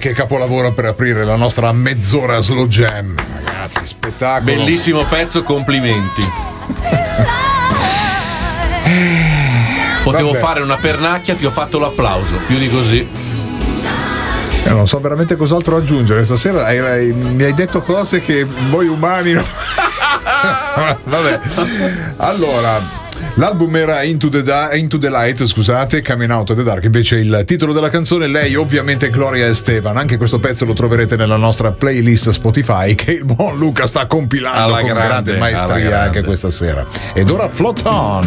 che capolavoro per aprire la nostra mezz'ora slow jam. Ragazzi, spettacolo. Bellissimo pezzo, complimenti. Potevo fare una pernacchia, ti ho fatto l'applauso, più di così. Non so veramente cos'altro aggiungere. Stasera mi hai detto cose che voi umani no. Vabbè. Allora, l'album era Into the Light, scusate, Coming Out of the Dark, invece il titolo della canzone, lei ovviamente Gloria Estefan. Anche questo pezzo lo troverete nella nostra playlist Spotify che il buon Luca sta compilando con grande maestria anche questa sera. Ed ora Float On.